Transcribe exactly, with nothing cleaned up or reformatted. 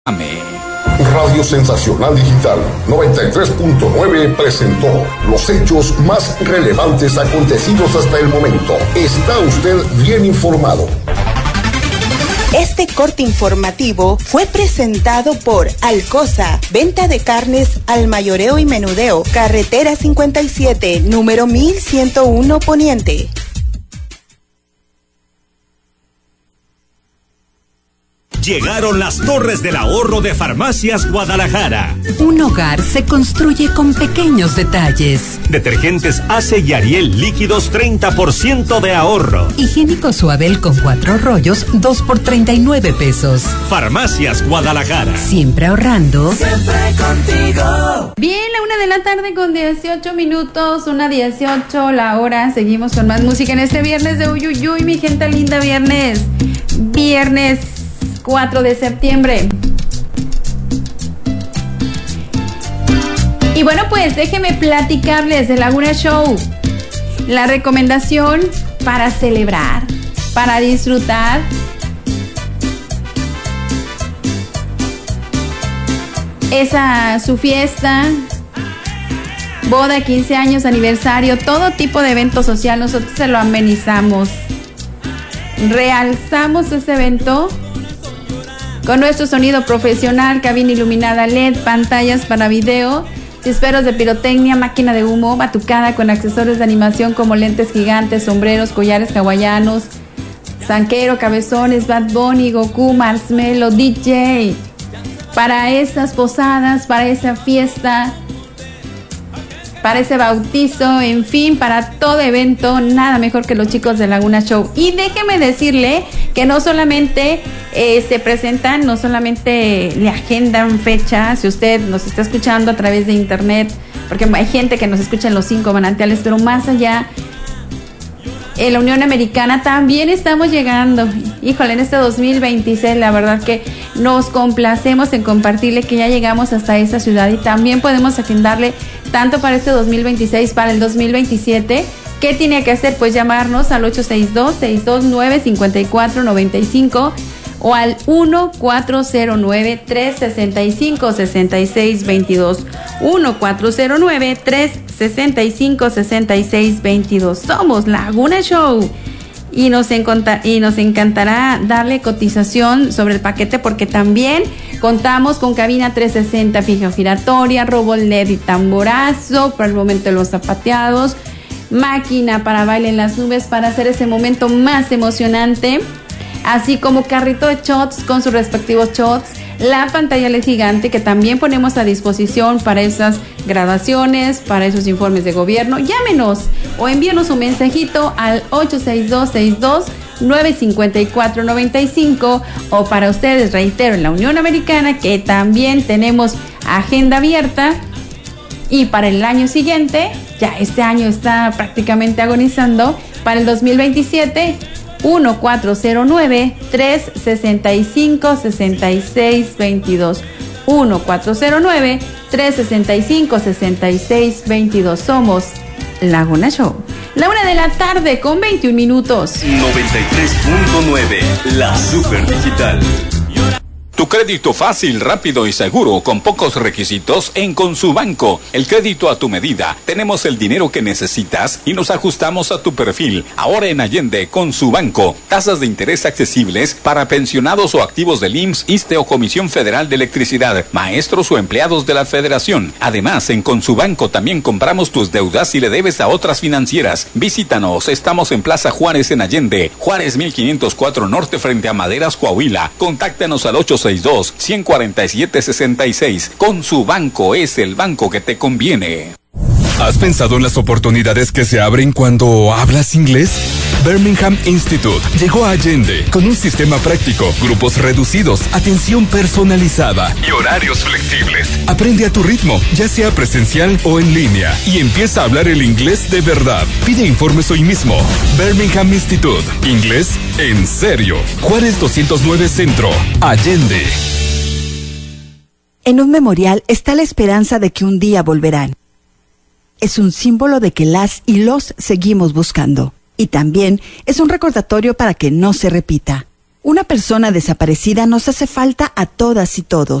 Radio Sensacional Digital noventa y tres punto nueve presentó los hechos más relevantes acontecidos hasta el momento. Está usted bien informado. Este corte informativo fue presentado por Alcosa, venta de carnes al mayoreo y menudeo, carretera cincuenta y siete, número mil ciento uno Poniente. Llegaron las Torres del Ahorro de Farmacias Guadalajara. Un hogar se construye con pequeños detalles. Detergentes Ace y Ariel líquidos treinta por ciento de ahorro. Higiénico Suabel con cuatro rollos, dos por treinta y nueve pesos. Farmacias Guadalajara. Siempre ahorrando. Siempre contigo. Bien, la una de la tarde con dieciocho minutos, una dieciocho la hora. Seguimos con más música en este viernes de Uyuyuy, mi gente linda, viernes. Viernes cuatro de septiembre. Y bueno, pues déjenme platicarles de Laguna Show. La recomendación para celebrar, para disfrutar. Esa su fiesta, boda, quince años, aniversario, todo tipo de evento social, nosotros se lo amenizamos. Realzamos ese evento con nuestro sonido profesional, cabina iluminada L E D, pantallas para video, chisperos de pirotecnia, máquina de humo, batucada con accesorios de animación como lentes gigantes, sombreros, collares hawaianos, zanquero, cabezones, Bad Bunny, Goku, Marshmello, D J. Para esas posadas, para esa fiesta, para ese bautizo, en fin, para todo evento, nada mejor que los chicos de Laguna Show. Y déjeme decirle que no solamente eh, se presentan, no solamente le agendan fechas, si usted nos está escuchando a través de internet, porque hay gente que nos escucha en los cinco manantiales, pero más allá, en la Unión Americana también estamos llegando. Híjole, en este dos mil veintiséis, la verdad que nos complacemos en compartirle que ya llegamos hasta esa ciudad y también podemos agendarle tanto para este dos mil veintiséis, para el dos mil veintisiete. ¿Qué tiene que hacer? Pues llamarnos al ocho seis dos, seis dos nueve, cinco cuatro nueve cinco o al uno cuatro cero nueve, tres seis cinco, seis seis dos dos. uno cuatro cero nueve, tres seis cinco, seis seis dos dos. Somos Laguna Show. Y nos, enconta- y nos encantará darle cotización sobre el paquete porque también contamos con cabina trescientos sesenta fija giratoria, robot L E D y tamborazo para el momento de los zapateados, máquina para baile en las nubes para hacer ese momento más emocionante, así como carrito de shots con sus respectivos shots, la pantalla L E D gigante que también ponemos a disposición para esas graduaciones, para esos informes de gobierno. Llámenos o envíenos un mensajito al ocho seis dos, seis dos nueve cinco cuatro nueve cinco o para ustedes, reitero, en la Unión Americana que también tenemos agenda abierta y para el año siguiente, ya este año está prácticamente agonizando, para el dos mil veintisiete uno cuatro cero nueve, tres seis cinco, seis seis dos dos. uno cuatro cero nueve, tres seis cinco, seis seis dos dos. Somos Laguna Show. La una de la tarde con veintiún minutos. noventa y tres punto nueve, la super digital. Tu crédito fácil, rápido y seguro, con pocos requisitos en Consubanco. El crédito a tu medida. Tenemos el dinero que necesitas y nos ajustamos a tu perfil. Ahora en Allende, Consubanco. Tasas de interés accesibles para pensionados o activos del I M S S, ISSSTE o Comisión Federal de Electricidad, maestros o empleados de la Federación. Además, en Consubanco también compramos tus deudas si le debes a otras financieras. Visítanos. Estamos en Plaza Juárez en Allende. Juárez mil quinientos cuatro Norte frente a Maderas, Coahuila. Contáctanos al ocho seis dos, uno cuatro siete, seis seis. Consubanco es el banco que te conviene. ¿Has pensado en las oportunidades que se abren cuando hablas inglés? Birmingham Institute llegó a Allende con un sistema práctico, grupos reducidos, atención personalizada y horarios flexibles. Aprende a tu ritmo, ya sea presencial o en línea, y empieza a hablar el inglés de verdad. Pide informes hoy mismo. Birmingham Institute, inglés en serio. Juárez doscientos nueve Centro, Allende. En un memorial está la esperanza de que un día volverán. Es un símbolo de que las y los seguimos buscando. Y también es un recordatorio para que no se repita. Una persona desaparecida nos hace falta a todas y todos.